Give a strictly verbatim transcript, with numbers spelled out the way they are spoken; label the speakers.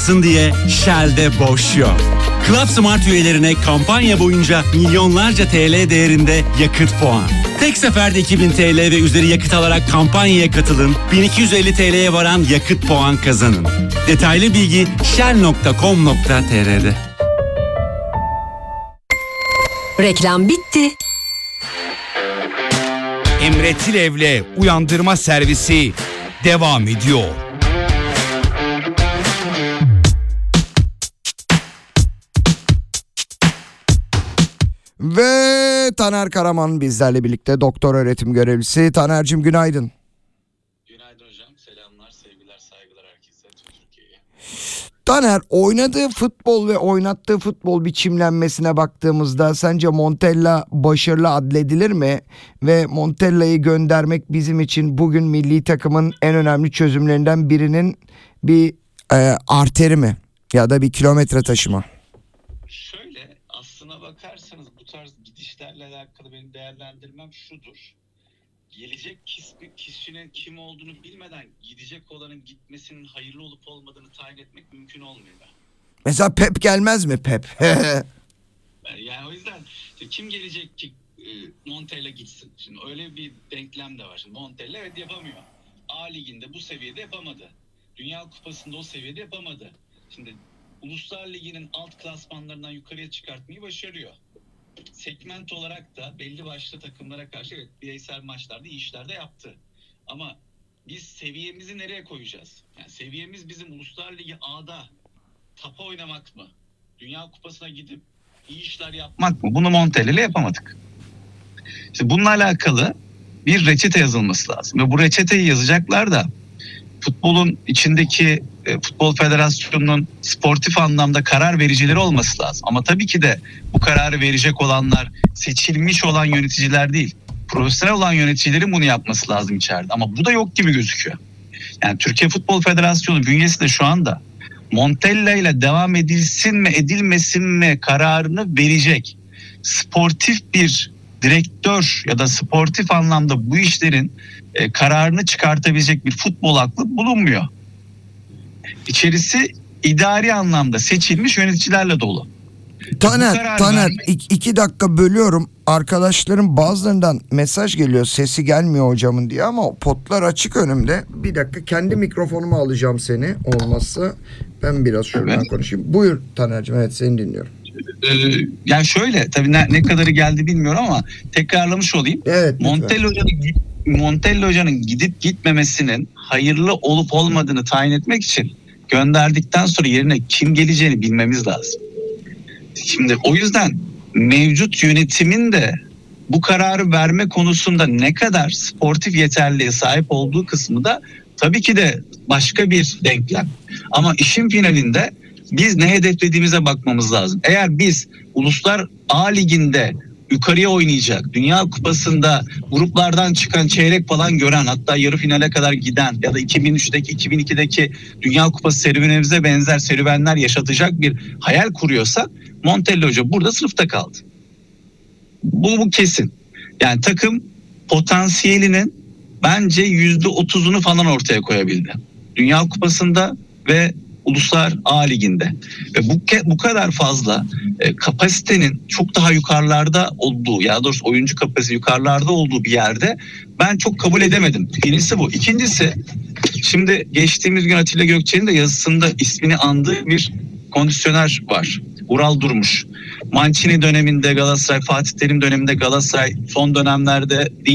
Speaker 1: olmasın diye Shell'de boş yok. Club Smart üyelerine kampanya boyunca milyonlarca T L değerinde yakıt puan. Tek seferde iki bin T L ve üzeri yakıt alarak kampanyaya katılın, bin iki yüz elli T L'ye varan yakıt puan kazanın. Detaylı bilgi shell nokta com nokta tr'de.
Speaker 2: Reklam bitti.
Speaker 3: Emre Tilev'le Uyandırma Servisi devam ediyor.
Speaker 4: Ve Taner Karaman bizlerle birlikte, doktor öğretim görevlisi. Taner'cim günaydın.
Speaker 5: Günaydın hocam. Selamlar, sevgiler, saygılar herkese, tüm Türkiye'ye.
Speaker 4: Taner, oynadığı futbol ve oynattığı futbol biçimlenmesine baktığımızda sence Montella başarılı adledilir mi? Ve Montella'yı göndermek bizim için bugün milli takımın en önemli çözümlerinden birinin bir e, arteri mi? Ya da bir kilometre taşı mı?
Speaker 5: Şöyle, aslına bakarsanız bu tarz gidişlerle alakalı benim değerlendirmem şudur. Gelecek kişi, kişinin kim olduğunu bilmeden gidecek olanın gitmesinin hayırlı olup olmadığını tayin etmek mümkün olmuyor.
Speaker 4: Mesela Pep gelmez mi Pep?
Speaker 5: Yani o yüzden işte kim gelecek ki e, Montella gitsin. Şimdi öyle bir denklem de var. Şimdi Montella evet yapamıyor. A liginde bu seviyede yapamadı. Dünya Kupası'nda o seviyede yapamadı. Şimdi Uluslar Ligi'nin alt klasmanlarından yukarıya çıkartmayı başarıyor. Segment olarak da belli başlı takımlara karşı evet bireysel maçlarda iyi işler de yaptı. Ama biz seviyemizi nereye koyacağız? Yani seviyemiz bizim Uluslar Ligi A'da tapa oynamak mı? Dünya Kupası'na gidip iyi işler yapmak mı? Bunu Montella ile yapamadık. İşte bununla alakalı bir reçete yazılması lazım. Ve bu reçeteyi yazacaklar da futbolun içindeki e, Futbol Federasyonu'nun sportif anlamda karar vericileri olması lazım. Ama tabii ki de bu kararı verecek olanlar seçilmiş olan yöneticiler değil. Profesyonel olan yöneticilerin bunu yapması lazım içeride. Ama bu da yok gibi gözüküyor. Yani Türkiye Futbol Federasyonu bünyesinde şu anda Montella ile devam edilsin mi edilmesin mi kararını verecek sportif bir direktör ya da sportif anlamda bu işlerin e, kararını çıkartabilecek bir futbol aklı bulunmuyor. İçerisi idari anlamda seçilmiş yöneticilerle dolu.
Speaker 4: Taner, Taner
Speaker 5: vermek...
Speaker 4: iki, iki dakika bölüyorum. Arkadaşların bazılarından mesaj geliyor, sesi gelmiyor hocamın diye, ama potlar açık önümde. Bir dakika, kendi mikrofonumu alacağım seni, olmazsa ben biraz şuradan evet. konuşayım. Buyur Taner'cim, evet seni dinliyorum.
Speaker 5: Ee, yani şöyle tabii ne, ne kadarı geldi bilmiyorum ama tekrarlamış olayım.
Speaker 4: Evet,
Speaker 5: Montella Hoca'nın Montella Hoca'nın gidip gitmemesinin hayırlı olup olmadığını tayin etmek için gönderdikten sonra yerine kim geleceğini bilmemiz lazım. Şimdi o yüzden mevcut yönetimin de bu kararı verme konusunda ne kadar sportif yeterliğe sahip olduğu kısmı da tabii ki de başka bir denklem. Ama işin finalinde biz ne hedeflediğimize bakmamız lazım. Eğer biz Uluslar A Ligi'nde yukarıya oynayacak, Dünya Kupası'nda gruplardan çıkan çeyrek falan gören, hatta yarı finale kadar giden ya da iki bin üçteki iki bin ikideki Dünya Kupası serüvenimize benzer serüvenler yaşatacak bir hayal kuruyorsak Montella Hoca burada sınıfta kaldı. Bu, bu kesin. Yani takım potansiyelinin bence yüzde otuzunu falan ortaya koyabildi. Dünya Kupası'nda ve Uluslar A Ligi'nde. Ve bu, bu kadar fazla e, kapasitenin çok daha yukarılarda olduğu, ya doğrusu oyuncu kapasitesi yukarılarda olduğu bir yerde ben çok kabul edemedim. Birincisi bu. İkincisi, şimdi geçtiğimiz gün Atilla Gökçe'nin de yazısında ismini andığı bir kondisyoner var. Ural Durmuş. Mancini döneminde Galatasaray, Fatih Terim döneminde Galatasaray, son dönemlerde